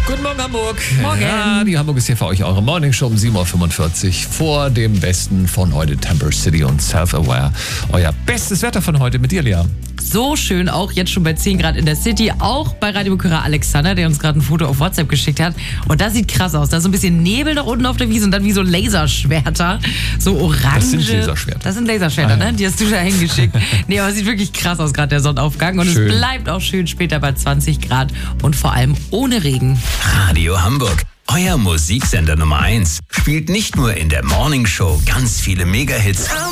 Guten Morgen, Hamburg. Morgen. Ja, die Hamburg ist hier für euch eure Morningshow um 7.45 Uhr vor dem Besten von heute, Temper City und Self-Aware. Euer bestes Wetter von heute mit dir, Lea. So schön, auch jetzt schon bei 10 Grad in der City, auch bei Radiokurer Alexander, der uns gerade ein Foto auf WhatsApp geschickt hat. Und das sieht krass aus. Da ist so ein bisschen Nebel da unten auf der Wiese und dann wie so Laserschwerter, so orange. Das sind Laserschwerter. Das sind Laserschwerter, ja. ne? Die hast du da hingeschickt. Nee, aber es sieht wirklich krass aus, gerade der Sonnenaufgang. Und Schön. Es bleibt auch schön später bei 20 Grad und vor allem ohne Regen. Radio Hamburg, euer Musiksender Nummer 1, spielt nicht nur in der Morningshow ganz viele Megahits,